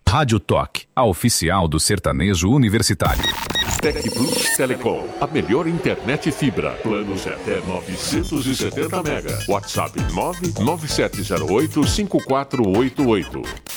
Rádio Toque, a oficial do sertanejo universitário. Tec Plus Telecom, a melhor internet fibra. Planos até 970 mega. WhatsApp 997085488.